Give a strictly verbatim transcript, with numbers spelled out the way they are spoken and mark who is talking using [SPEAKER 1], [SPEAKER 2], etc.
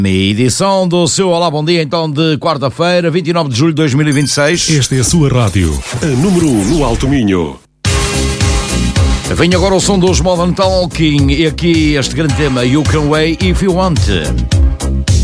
[SPEAKER 1] Edição do seu Olá Bom Dia, então, de quarta-feira, vinte e nove de julho de dois mil e vinte e seis.
[SPEAKER 2] Esta é a sua rádio, a número um no Alto Minho.
[SPEAKER 1] Vem agora o som dos Modern Talking e aqui este grande tema, You Can Way If You Want.